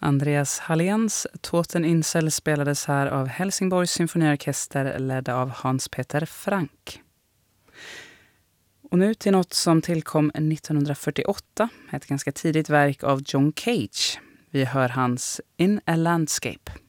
Andreas Halléns Toten Insel spelades här av Helsingborgs symfoniorkester ledda av Hans-Peter Frank. Och nu till något som tillkom 1948, ett ganska tidigt verk av John Cage. Vi hör hans In a Landscape.